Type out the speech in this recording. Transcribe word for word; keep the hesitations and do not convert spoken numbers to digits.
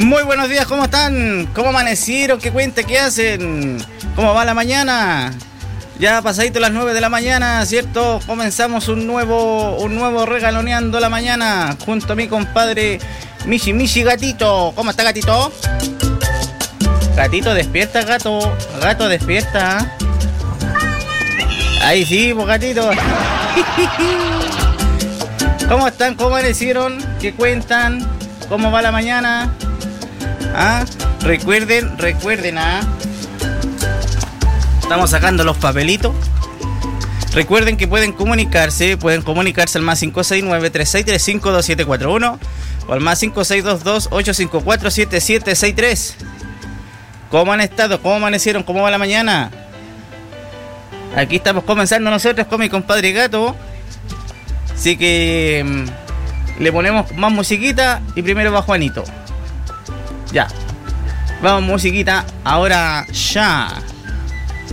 Muy buenos días, ¿cómo están? ¿Cómo amanecieron? ¿Qué cuenta? ¿Qué hacen? ¿Cómo va la mañana? Ya pasadito las nueve de la mañana, ¿cierto? Comenzamos un nuevo, un nuevo regaloneando la mañana junto a mi compadre Michi Michi Gatito. ¿Cómo está, Gatito? Gatito, despierta, gato. Gato, despierta. Ahí sí, pues, gatito. ¿Cómo están? ¿Cómo amanecieron? ¿Qué cuentan? ¿Cómo va la mañana? ¿Ah? Recuerden, recuerden, ¿ah? Estamos sacando los papelitos. Recuerden que pueden comunicarse, pueden comunicarse al más cinco seis nueve, tres seis tres cinco, dos siete cuatro uno o al más cinco seis dos dos, ocho cinco cuatro, siete siete seis tres. ¿Cómo han estado? ¿Cómo amanecieron? ¿Cómo va la mañana? Aquí estamos comenzando nosotros con mi compadre Gato. Así que mmm, le ponemos más musiquita y primero va Juanito. Ya. Vamos, musiquita. Ahora ya.